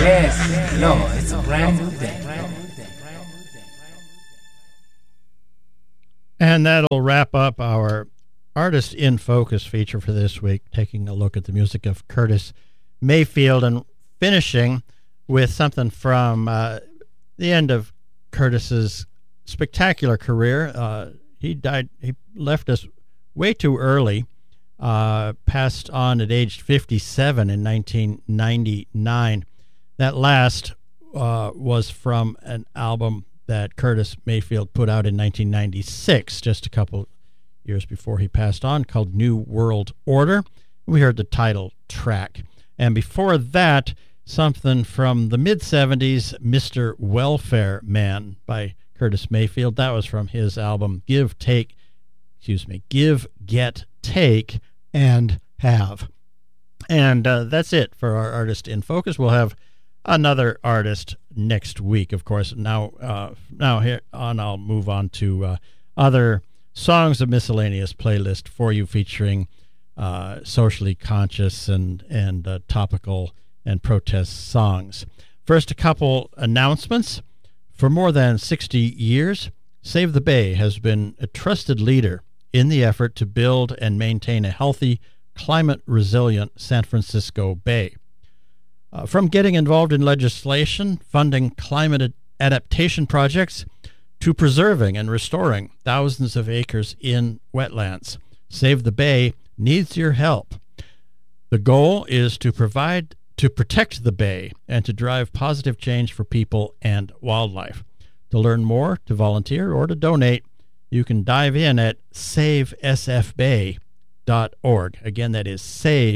Yes, no, it's a brand new day. And that'll wrap up our Artist in Focus feature for this week, taking a look at the music of Curtis Mayfield and finishing with something from the end of Curtis's spectacular career. He left us way too early, passed on at age 57 in 1999. That last was from an album that Curtis Mayfield put out in 1996, just a couple years before he passed on, called New World Order. We heard the title track. And before that, something from the mid-70s, Mr. Welfare Man by Curtis Mayfield. That was from his album Give, Get, Take, and Have. And that's it for our Artist in Focus. We'll have another artist next week, of course. Now here on, I'll move on to other songs of miscellaneous playlist for you, featuring socially conscious and topical and protest songs. First, a couple announcements. For more than 60 years, Save the Bay has been a trusted leader in the effort to build and maintain a healthy, climate-resilient San Francisco Bay. From getting involved in legislation, funding climate adaptation projects, to preserving and restoring thousands of acres in wetlands, Save the Bay needs your help. The goal is to protect the Bay and to drive positive change for people and wildlife. To learn more, to volunteer, or to donate, you can dive in at savesfbay.org. Again, that is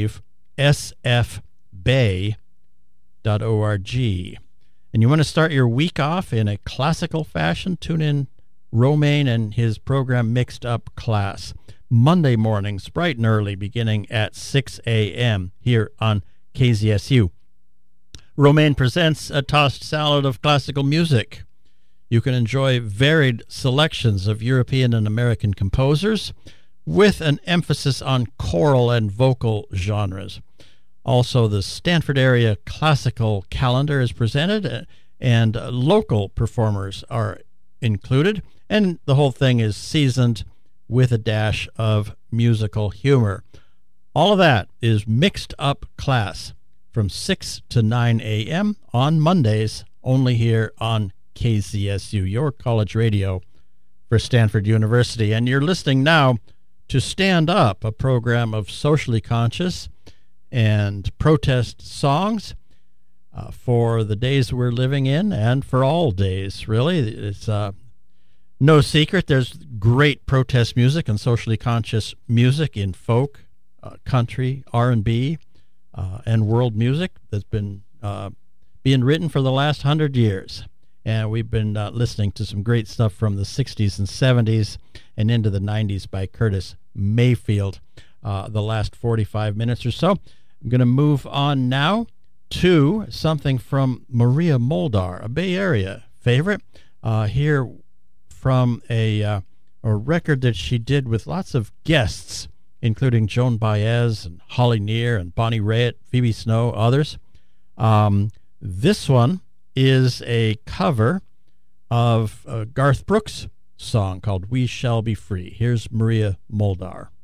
savesfbay.org. And you want to start your week off in a classical fashion? Tune in Romaine and his program Mixed Up Class, Monday mornings, bright and early, beginning at 6 a.m. here on KZSU. Romaine presents a tossed salad of classical music. You can enjoy varied selections of European and American composers with an emphasis on choral and vocal genres. Also, the Stanford area classical calendar is presented, and local performers are included, and the whole thing is seasoned with a dash of musical humor. All of that is Mixed Up Class from 6 to 9 a.m. on Mondays, only here on KZSU, your college radio for Stanford University. And you're listening now to Stand Up, a program of socially conscious and protest songs for the days we're living in, and for all days, really. It's no secret there's great protest music and socially conscious music in folk, country, R&B, and world music that's been being written for the last 100 years. And we've been listening to some great stuff from the 60s and 70s and into the 90s by Curtis Mayfield the last 45 minutes or so. I'm going to move on now to something from Maria Muldaur, a Bay Area favorite, here from a record that she did with lots of guests, including Joan Baez and Holly Near and Bonnie Raitt, Phoebe Snow, others. This one is a cover of Garth Brooks' song called We Shall Be Free. Here's Maria Muldaur.